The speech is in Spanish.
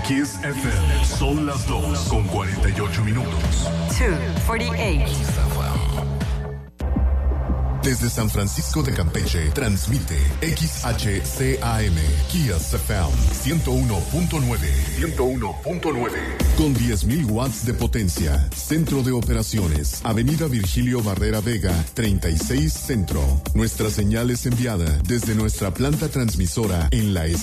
Kiss FM. Son las 2:48. 2:48. Desde San Francisco de Campeche, transmite XHCAM, Kiss FM 101.9. 101.9. Con 10.000 watts de potencia. Centro de operaciones. Avenida Virgilio Barrera Vega, 36 Centro. Nuestra señal es enviada desde nuestra planta transmisora en la